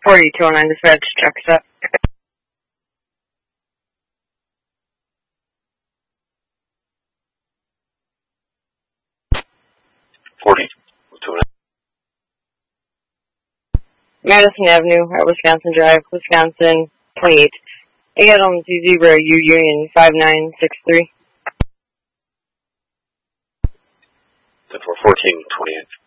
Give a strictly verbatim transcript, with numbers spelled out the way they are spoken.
forty-two oh nine dispatch, check set. forty-two oh nine. Madison Avenue at Wisconsin Drive, Wisconsin, twenty-eight. Adam Z Zebra U Union five nine six three. ten four fourteen twenty-eight.